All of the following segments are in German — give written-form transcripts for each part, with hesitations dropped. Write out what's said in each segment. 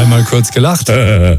mal kurz gelacht.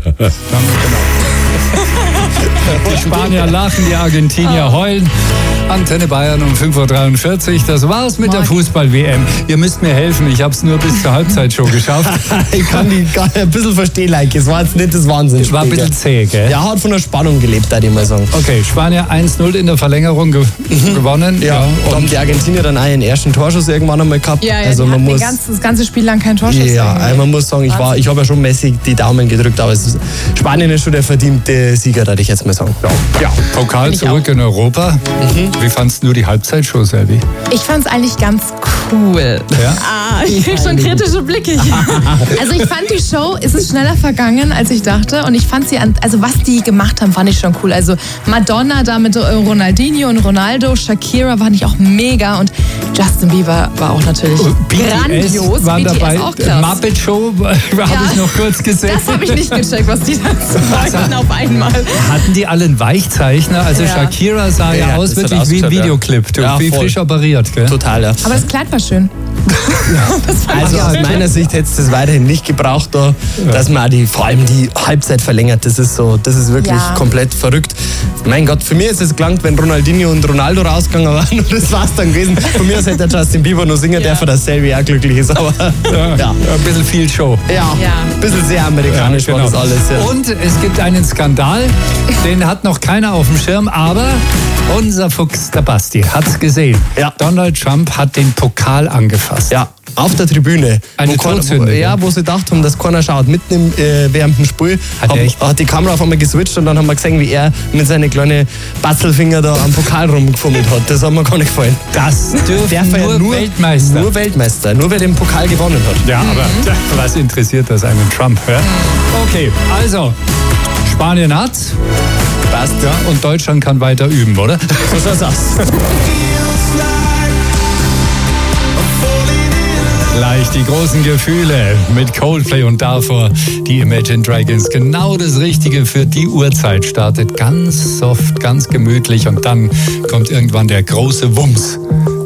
Die Spanier lachen, die Argentinier heulen. Antenne Bayern um 5.43 Uhr. Das war's mit der Fußball-WM. Ihr müsst mir helfen, ich habe es nur bis zur Halbzeitshow geschafft. Ich kann die gar ein bisschen verstehen, like. Es war jetzt nicht das Wahnsinn. Es war ein bisschen zäh, gell? Ja, hat von der Spannung gelebt, würde ich mal sagen. Okay, Spanier 1-0 in der Verlängerung gewonnen. Ja, da haben die Argentinier dann auch ihren ersten Torschuss irgendwann einmal gehabt. Ja, also man muss das ganze Spiel lang kein Torschuss. Ja, also man muss sagen, ich habe ja schon mäßig die Daumen gedrückt, aber Spanien ist schon der verdiente Sieger, würde ich jetzt mal sagen. Ja. Pokal zurück in Europa. Wie fandst du die Halbzeitshow, Selvi? Ich fand es eigentlich ganz cool. Ja? Ich krieg schon kritische Blicke hier. Also ich fand die Show, es ist schneller vergangen, als ich dachte. Und ich fand sie, also was die gemacht haben, fand ich schon cool. Also Madonna da mit Ronaldinho und Ronaldo, Shakira fand ich auch mega. Und Justin Bieber war auch natürlich grandios. War BTS dabei. auch klasse. Muppet Show habe ich noch kurz gesehen. Das habe ich nicht gecheckt, was die da sagen auf einmal. Hatten die alle einen Weichzeichner? Also Shakira sah ja aus wirklich wie ein Videoclip. Wie frisch operiert, gell? Total, ja. Aber das Kleid war schön. Also aus meiner Sicht hätte es das weiterhin nicht gebraucht, dass man auch vor allem die Halbzeit verlängert. Das ist wirklich komplett verrückt. Mein Gott, für mich ist es gelangt, wenn Ronaldinho und Ronaldo rausgegangen waren und das war's dann gewesen. Von mir aus hätte der Justin Bieber noch singen dürfen, dass Selvi auch glücklich ist. Aber ein bisschen viel Show. Ja, ein bisschen sehr amerikanisch war das alles. Ja. Und es gibt einen Skandal, den hat noch keiner auf dem Schirm, aber unser Fuchs, der Basti, hat's gesehen. Ja. Donald Trump hat den Pokal angefasst. Ja, auf der Tribüne. Eine Todsünde. Wo sie gedacht haben, dass keiner schaut. Mitten während dem Spiel hat die Kamera auf einmal geswitcht und dann haben wir gesehen, wie er mit seinen kleinen Bastelfinger da am Pokal rumgefummelt hat. Das hat mir gar nicht gefallen. Das dürfen nur Weltmeister. Nur Weltmeister, nur wer den Pokal gewonnen hat. Ja, aber was interessiert das einen Trump? Ja? Okay, also Spanien hat's. Passt. Ja, und Deutschland kann weiter üben, oder? So schaut's aus. Gleich die großen Gefühle mit Coldplay und davor die Imagine Dragons. Genau das Richtige für die Uhrzeit. Startet ganz soft, ganz gemütlich und dann kommt irgendwann der große Wumms.